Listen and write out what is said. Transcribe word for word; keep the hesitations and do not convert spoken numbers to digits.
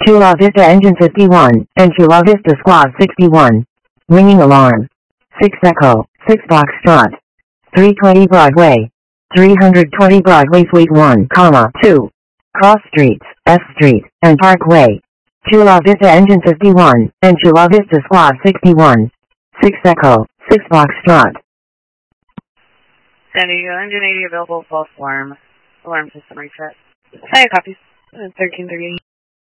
Chula Vista Engine fifty-one, and Chula Vista Squad sixty-one. Ringing alarm. six Echo, six Foxtrot. three twenty Broadway. three twenty Broadway Suite one, two. Cross Streets, S Street, and Parkway. Chula Vista Engine fifty-one, and Chula Vista Squad sixty-one. six Echo, six Foxtrot. San Diego, Engine eighty available, false alarm. Alarm system reset. Hi, copies. thirteen thirty-eight.